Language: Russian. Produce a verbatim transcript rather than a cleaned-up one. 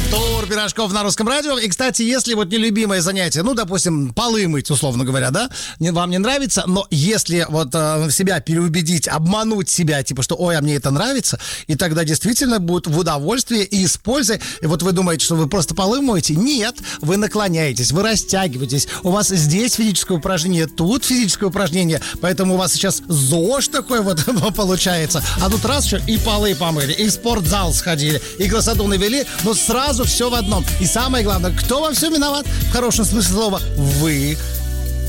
Тур Пирожков на Русском радио. И, кстати, если вот нелюбимое занятие, ну, допустим, полы мыть, условно говоря, да, не, вам не нравится, но если вот э, себя переубедить, обмануть себя, типа, что, ой, а мне это нравится, и тогда действительно будет в удовольствие и с пользой. И вот вы думаете, что вы просто полы моете? Нет, вы наклоняетесь, вы растягиваетесь, у вас здесь физическое упражнение, тут физическое упражнение, поэтому у вас сейчас ЗОЖ такой вот получается, а тут раз еще и полы помыли, и в спортзал сходили, и красоту навели, но сразу все в одном. И самое главное, кто во всем виноват? В хорошем смысле слова, вы.